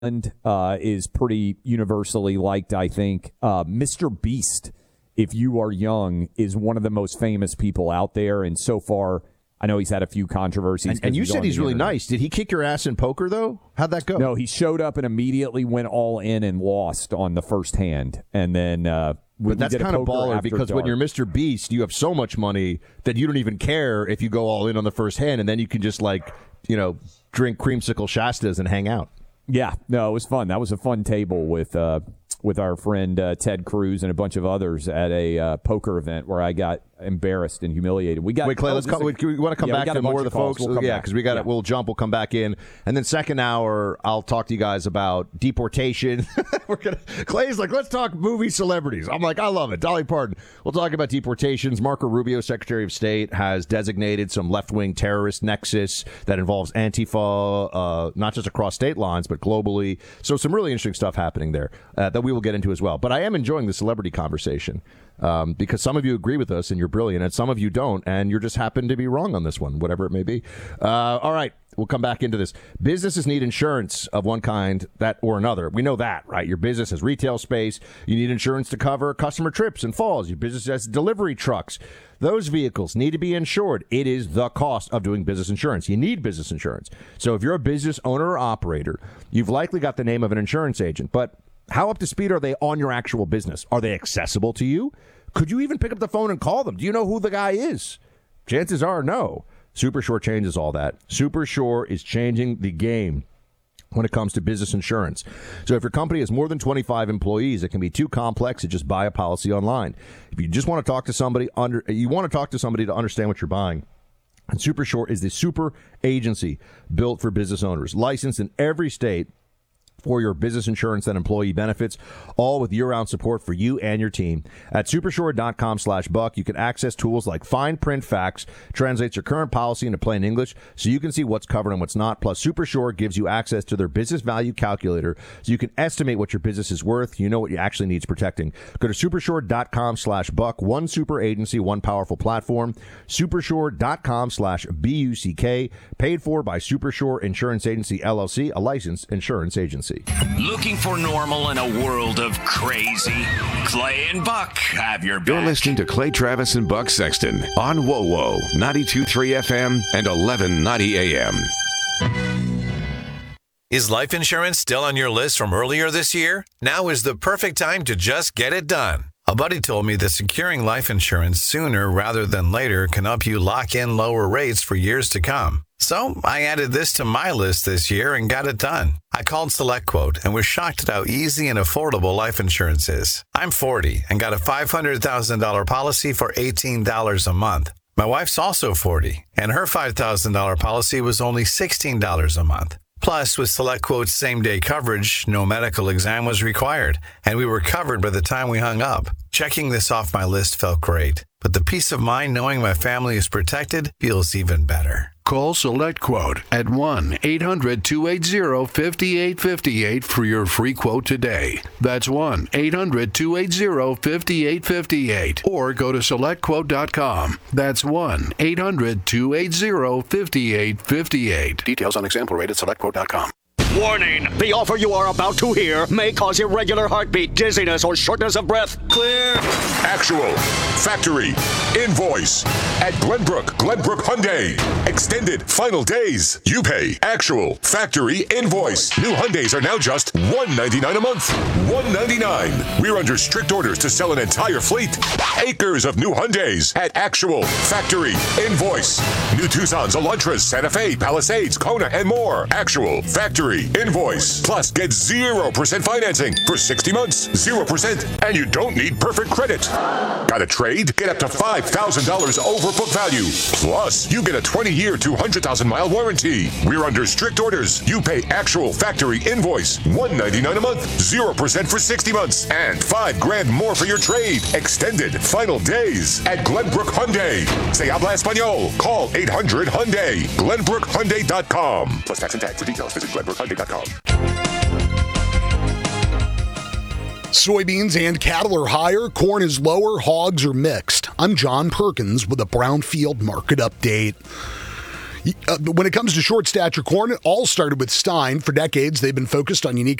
is pretty universally liked, I think. Mr. Beast, if you are young, is one of the most famous people out there. And so far, I know he's had a few controversies. And you said he's really nice. Did he kick your ass in poker, though? How'd that go? No, he showed up and immediately went all in and lost on the first hand. And then but that's kind of baller because when you're Mr. Beast, you have so much money that you don't even care if you go all in on the first hand, and then you can just, like, drink creamsicle Shastas and hang out. Yeah, no, it was fun. That was a fun table with our friend Ted Cruz and a bunch of others at a poker event where I got embarrassed and humiliated. Wait, Clay, we want to come back to more of the folks. Because we'll jump. We'll come back in, and then second hour, I'll talk to you guys about deportation. Clay's like, let's talk movie celebrities. I'm like, I love it. Dolly Parton. We'll talk about deportations. Marco Rubio, Secretary of State, has designated some left-wing terrorist nexus that involves Antifa, not just across state lines but globally. So some really interesting stuff happening there that we will get into as well. But I am enjoying the celebrity conversation. Because some of you agree with us and you're brilliant, and some of you don't, and you just happen to be wrong on this one, whatever it may be. All right, we'll come back into this. Businesses need insurance of one kind that or another. We know that, right? Your business has retail space. You need insurance to cover customer trips and falls. Your business has delivery trucks. Those vehicles need to be insured. It is the cost of doing business insurance. You need business insurance. So if you're a business owner or operator, you've likely got the name of an insurance agent, but how up to speed are they on your actual business? Are they accessible to you? Could you even pick up the phone and call them? Do you know who the guy is? Chances are no. Supershore changes all that. Supershore is changing the game when it comes to business insurance. So if your company has more than 25 employees, it can be too complex to just buy a policy online. If you just want to talk to somebody to understand what you're buying. And Supershore is the super agency built for business owners, licensed in every state for your business insurance and employee benefits, all with year-round support for you and your team. At supershore.com/buck, you can access tools like fine print facts, translates your current policy into plain English so you can see what's covered and what's not. Plus, Supershore gives you access to their business value calculator so you can estimate what your business is worth. You know what you actually needs protecting. Go to supershore.com/buck. One super agency, one powerful platform. Supershore.com/BUCK. Paid for by Supershore Insurance Agency, LLC, a licensed insurance agency. Looking for normal in a world of crazy? Clay and Buck have your back. You're listening to Clay Travis and Buck Sexton on WoWo 92.3 FM and 1190 AM. Is life insurance still on your list from earlier this year? Now is the perfect time to just get it done. A buddy told me that securing life insurance sooner rather than later can help you lock in lower rates for years to come. So I added this to my list this year and got it done. I called SelectQuote and was shocked at how easy and affordable life insurance is. I'm 40 and got a $500,000 policy for $18 a month. My wife's also 40, and her $5,000 policy was only $16 a month. Plus, with SelectQuote's same-day coverage, no medical exam was required, and we were covered by the time we hung up. Checking this off my list felt great, but the peace of mind knowing my family is protected feels even better. Call SelectQuote at 1-800-280-5858 for your free quote today. That's 1-800-280-5858. Or go to SelectQuote.com. That's 1-800-280-5858. Details on example rate at SelectQuote.com. Warning! The offer you are about to hear may cause irregular heartbeat, dizziness, or shortness of breath. Clear. Actual. Factory. Invoice. At Glenbrook Hyundai. Extended final days. You pay. Actual. Factory. Invoice. New Hyundais are now just $199 a month. $199. We're under strict orders to sell an entire fleet. Acres of new Hyundais at Actual. Factory. Invoice. New Tucsons, Elantras, Santa Fe, Palisades, Kona, and more. Actual. Factory. Invoice. Plus, get 0% financing for 60 months. 0%. And you don't need perfect credit. Got a trade? Get up to $5,000 over book value. Plus, you get a 20-year, 200,000-mile warranty. We're under strict orders. You pay Actual Factory Invoice. $199 a month. 0% for 60 months. And $5,000 more for your trade. Extended final days at Glenbrook Hyundai. Se habla español. Call 800-HYUNDAI. GlenbrookHyundai.com. Plus tax and tag. For details, visit GlenbrookHyundai.com. Soybeans and cattle are higher, corn is lower, hogs are mixed. I'm John Perkins with a Brownfield Market Update. When it comes to short stature corn, it all started with Stein. For decades, they've been focused on unique